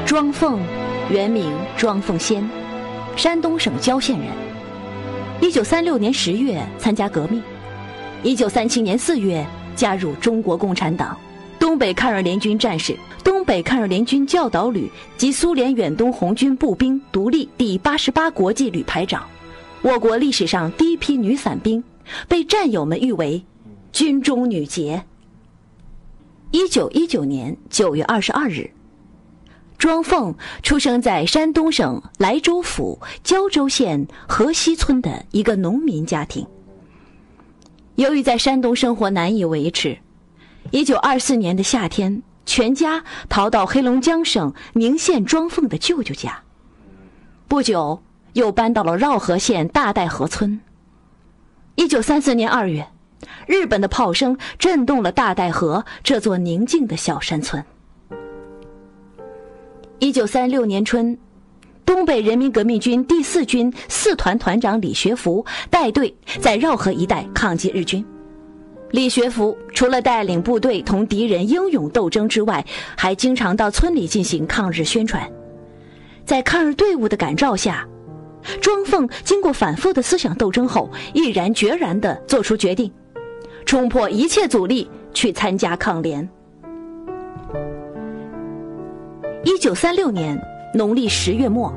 庄凤，原名庄凤仙，山东省郊县人。1936年10月参加革命，1937年4月加入中国共产党，东北抗日联军战士，东北抗日联军教导旅及苏联远东红军步兵独立第88国际旅排长，我国历史上第一批女伞兵，被战友们誉为军中女杰。1919年9月22日，庄凤出生在山东省莱州府胶州县河西村的一个农民家庭。由于在山东生活难以维持，1924年的夏天，全家逃到黑龙江省宁县庄凤的舅舅家，不久又搬到了绕河县大岱河村。1934年2月，日本的炮声震动了大岱河这座宁静的小山村。1936年春，东北人民革命军第4军4团团长李学福带队在绕河一带抗击日军。李学福除了带领部队同敌人英勇斗争之外，还经常到村里进行抗日宣传。在抗日队伍的感召下，庄凤经过反复的思想斗争后，毅然决然地做出决定，冲破一切阻力去参加抗联。1936年农历10月末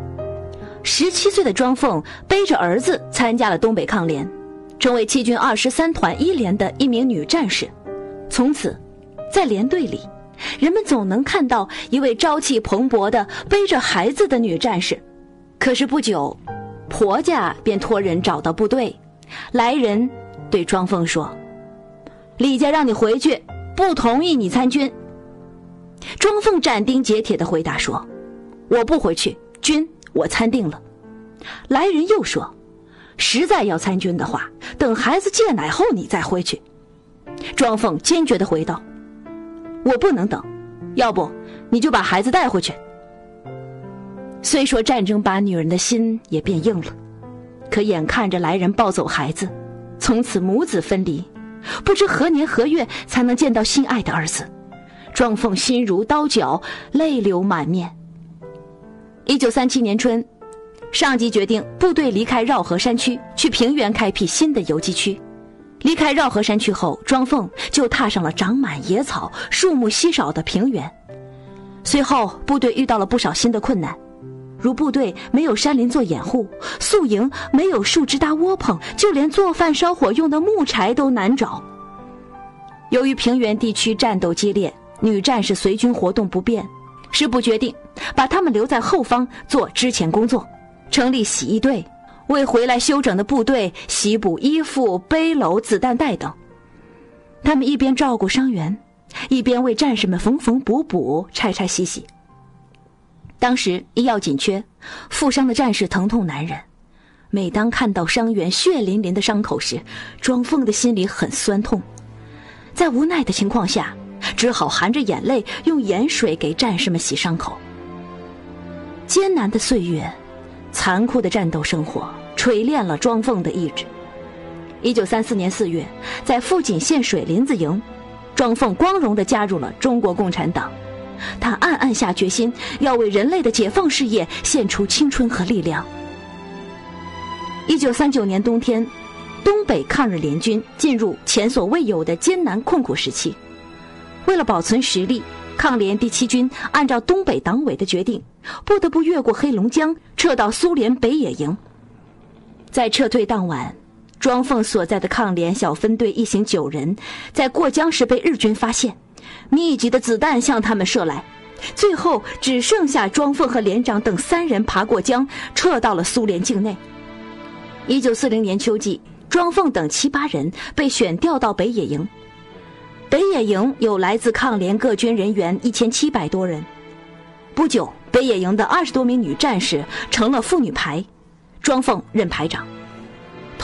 ，17岁的庄凤背着儿子参加了东北抗联，成为七军23团1连的一名女战士。从此，在连队里，人们总能看到一位朝气蓬勃的背着孩子的女战士。可是不久，婆家便托人找到部队，来人对庄凤说：“李家让你回去，不同意你参军。”庄凤斩钉截铁地回答说：“我不回去，军我参定了。”来人又说：“实在要参军的话，等孩子戒奶后你再回去。”庄凤坚决地回道：“我不能等，要不你就把孩子带回去。”虽说战争把女人的心也变硬了，可眼看着来人抱走孩子，从此母子分离，不知何年何月才能见到心爱的儿子。庄凤心如刀绞，泪流满面。1937年春，上级决定部队离开绕河山区，去平原开辟新的游击区。离开绕河山区后，庄凤就踏上了长满野草、树木稀少的平原。随后部队遇到了不少新的困难，如部队没有山林做掩护，宿营没有树枝搭窝棚，就连做饭烧火用的木柴都难找。由于平原地区战斗激烈，女战士随军活动不便，师部决定把她们留在后方做支前工作，成立洗衣队，为回来休整的部队洗补衣服、背篓、子弹袋等。他们一边照顾伤员，一边为战士们缝缝补补、拆拆洗洗。当时医药紧缺，负伤的战士疼痛难忍。每当看到伤员血淋淋的伤口时，庄凤的心里很酸痛。在无奈的情况下，只好含着眼泪用盐水给战士们洗伤口。艰难的岁月，残酷的战斗生活锤炼了庄凤的意志。1934年4月，在富锦县水林子营，庄凤光荣地加入了中国共产党。他暗暗下决心，要为人类的解放事业献出青春和力量。1939年冬天，东北抗日联军进入前所未有的艰难困苦时期。为了保存实力，抗联第7军按照东北党委的决定，不得不越过黑龙江，撤到苏联北野营。在撤退当晚，庄凤所在的抗联小分队一行9人，在过江时被日军发现，密集的子弹向他们射来，最后只剩下庄凤和连长等3人爬过江，撤到了苏联境内。1940年秋季，庄凤等7、8人被选调到北野营。北野营有来自抗联各军人员1700多人。不久，北野营的20多名女战士成了妇女排，庄凤任排长。